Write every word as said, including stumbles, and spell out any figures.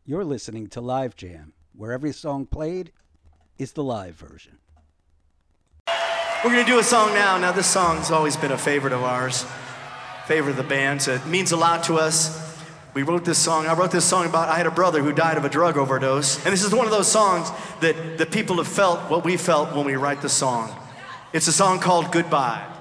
You're listening to Live Jam, where every song played is the live version. We're going to do a song now. Now, this song's always been a favorite of ours, favorite of the band's. It means a lot to us. We wrote this song. I wrote this song about I had a brother who died of a drug overdose. And this is one of those songs that, that people have felt what we felt when we write the song. It's a song called Goodbye.